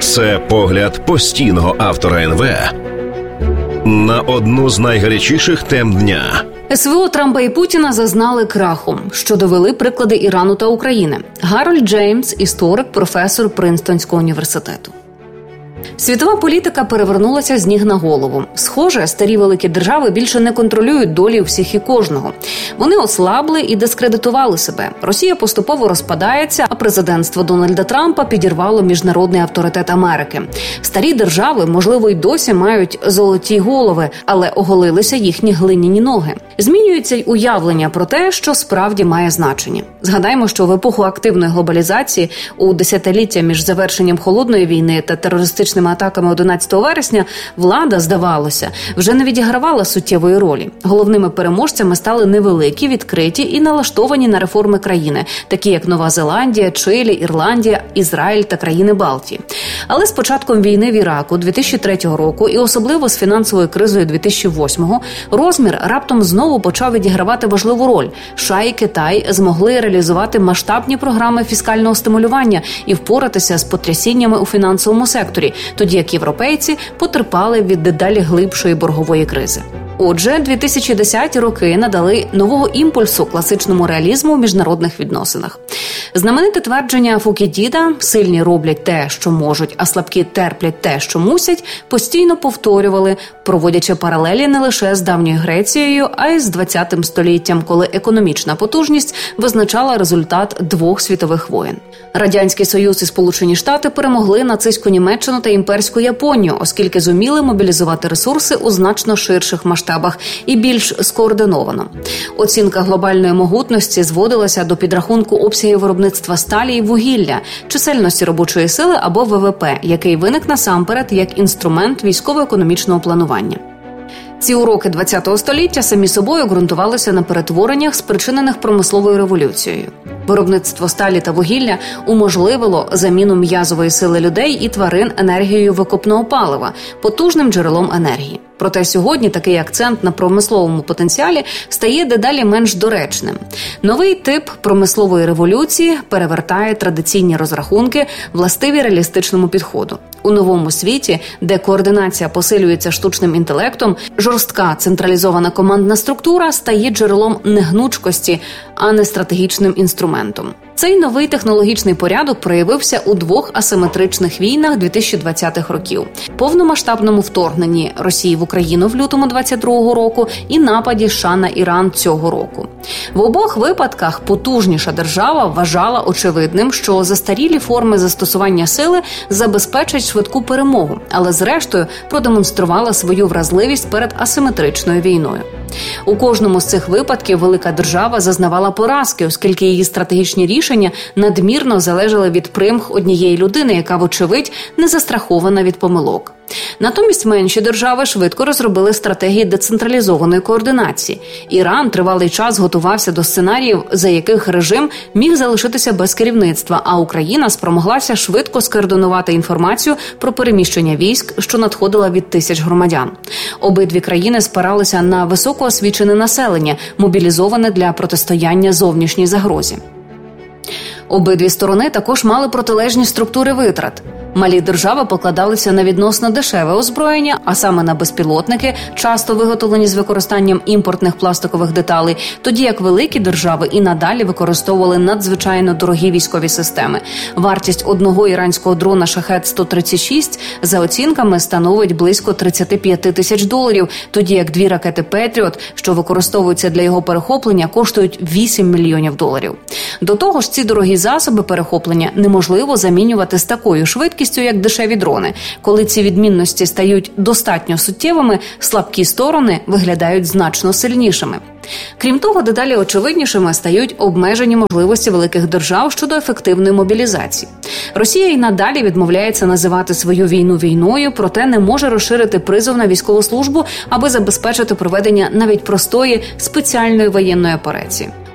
Це погляд постійного автора НВ на одну з найгарячіших тем дня. СВО Трампа і Путіна зазнали краху, що довели приклади Ірану та України. Гарольд Джеймс – історик, професор Принстонського університету. Світова політика перевернулася з ніг на голову. Схоже, старі великі держави більше не контролюють долі всіх і кожного. Вони ослабли і дискредитували себе. Росія поступово розпадається, а президентство Дональда Трампа підірвало міжнародний авторитет Америки. Старі держави, можливо, й досі мають золоті голови, але оголилися їхні глиняні ноги. Змінюється й уявлення про те, що справді має значення. Згадаймо, що в епоху активної глобалізації, у десятиліття між завершенням Холодної війни та терористичними атаками 11 вересня, влада, здавалося, вже не відігравала суттєвої ролі. Головними переможцями стали невеликі, відкриті і налаштовані на реформи країни, такі як Нова Зеландія, Чилі, Ірландія, Ізраїль та країни Балтії. Але з початком війни в Іраку 2003 року і особливо з фінансовою кризою 2008-го розмір раптом знову почав відігравати важливу роль. США і Китай змогли реалізувати масштабні програми фіскального стимулювання і впоратися з потрясіннями у фінансовому секторі, тоді як європейці потерпали від дедалі глибшої боргової кризи. Отже, 2010-ті роки надали нового імпульсу класичному реалізму в міжнародних відносинах. Знамените твердження Фукідіда «сильні роблять те, що можуть, а слабкі терплять те, що мусять» постійно повторювали, проводячи паралелі не лише з давньою Грецією, а й з ХХ століттям, коли економічна потужність визначала результат двох світових воєн. Радянський Союз і Сполучені Штати перемогли нацистську Німеччину та імперську Японію, оскільки зуміли мобілізувати ресурси у значно ширших масштабах і більш скоординовано. Оцінка глобальної могутності зводилася до підрахунку обсягів виробництва сталі і вугілля, чисельності робочої сили або ВВП, який виник насамперед як інструмент військово-економічного планування. Ці уроки ХХ століття самі собою ґрунтувалися на перетвореннях, спричинених промисловою революцією. Виробництво сталі та вугілля уможливило заміну м'язової сили людей і тварин енергією викопного палива, потужним джерелом енергії. Проте сьогодні такий акцент на промисловому потенціалі стає дедалі менш доречним. Новий тип промислової революції перевертає традиційні розрахунки, властиві реалістичному підходу. У новому світі, де координація посилюється штучним інтелектом, жорстка централізована командна структура стає джерелом негнучкості, а не стратегічним інструментом. Цей новий технологічний порядок проявився у двох асиметричних війнах 2020-х років – повномасштабному вторгненні Росії в Україну в лютому 22-го року і нападі США на Іран цього року. В обох випадках потужніша держава вважала очевидним, що застарілі форми застосування сили забезпечать швидку перемогу, але зрештою продемонструвала свою вразливість перед асиметричною війною. У кожному з цих випадків велика держава зазнавала поразки, оскільки її стратегічні рішення надмірно залежали від примх однієї людини, яка, вочевидь, не застрахована від помилок. Натомість менші держави швидко розробили стратегії децентралізованої координації. Іран тривалий час готувався до сценаріїв, за яких режим міг залишитися без керівництва, а Україна спромоглася швидко скоординувати інформацію про переміщення військ, що надходила від тисяч громадян. Обидві країни спиралися на високоосвічене населення, мобілізоване для протистояння зовнішній загрозі. Обидві сторони також мали протилежні структури витрат. Малі держави покладалися на відносно дешеве озброєння, а саме на безпілотники, часто виготовлені з використанням імпортних пластикових деталей, тоді як великі держави і надалі використовували надзвичайно дорогі військові системи. Вартість одного іранського дрона «Шахед-136» за оцінками становить близько $35 тисяч, тоді як дві ракети «Петріот», що використовуються для його перехоплення, коштують $8 мільйонів. До того ж, ці дорогі засоби перехоплення неможливо замінювати з такою швидкістю, як дешеві дрони. Коли ці відмінності стають достатньо суттєвими, слабкі сторони виглядають значно сильнішими. Крім того, дедалі очевиднішими стають обмежені можливості великих держав щодо ефективної мобілізації. Росія й надалі відмовляється називати свою війну війною, проте не може розширити призов на військову службу, аби забезпечити проведення навіть простої спеціальної воєнної операції.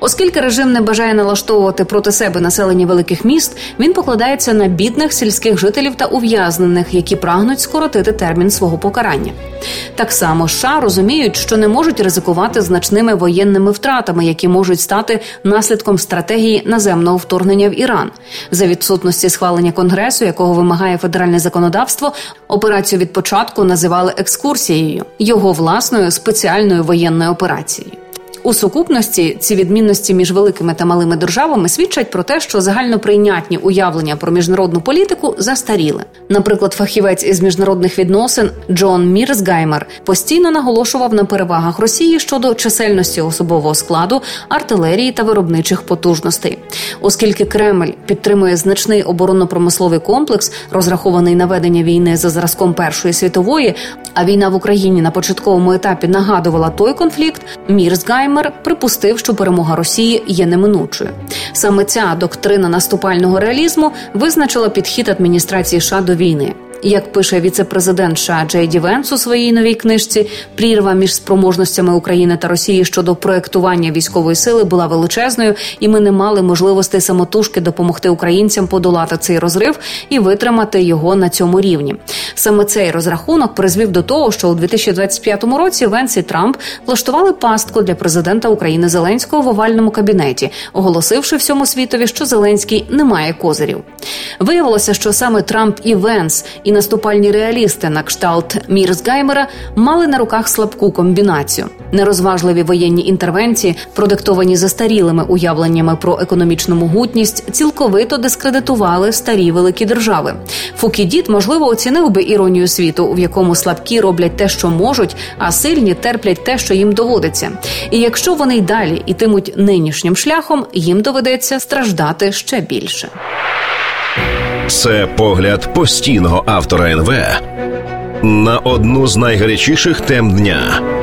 Оскільки режим не бажає налаштовувати проти себе населення великих міст, він покладається на бідних сільських жителів та ув'язнених, які прагнуть скоротити термін свого покарання. Так само США розуміють, що не можуть ризикувати значними воєнними втратами, які можуть стати наслідком стратегії наземного вторгнення в Іран. За відсутності схвалення Конгресу, якого вимагає федеральне законодавство, операцію від початку називали екскурсією, його власною спеціальною воєнною операцією. У сукупності ці відмінності між великими та малими державами свідчать про те, що загальноприйнятні уявлення про міжнародну політику застаріли. Наприклад, фахівець із міжнародних відносин Джон Мірсгаймер постійно наголошував на перевагах Росії щодо чисельності особового складу, артилерії та виробничих потужностей. Оскільки Кремль підтримує значний оборонно-промисловий комплекс, розрахований на ведення війни за зразком Першої світової, а війна в Україні на початковому етапі нагадувала той конфлікт, Мірсгаймер припустив, що перемога Росії є неминучою. Саме ця доктрина наступального реалізму визначила підхід адміністрації США до війни. Як пише віце-президент США Джей Ді Венс у своїй новій книжці, прірва між спроможностями України та Росії щодо проєктування військової сили була величезною, і ми не мали можливості самотужки допомогти українцям подолати цей розрив і витримати його на цьому рівні. Саме цей розрахунок призвів до того, що у 2025 році Венс і Трамп влаштували пастку для президента України Зеленського в овальному кабінеті, оголосивши всьому світові, що Зеленський не має козирів. Виявилося, що саме Трамп і Венс, і наступальні реалісти на кшталт Мірсгаймера мали на руках слабку комбінацію. Нерозважливі воєнні інтервенції, продиктовані застарілими уявленнями про економічну могутність, цілковито дискредитували старі великі держави. Фукідід, можливо, оцінив би іронію світу, в якому слабкі роблять те, що можуть, а сильні терплять те, що їм доводиться. І якщо вони й далі йтимуть нинішнім шляхом, їм доведеться страждати ще більше. Це погляд постійного автора НВ на одну з найгарячіших тем дня.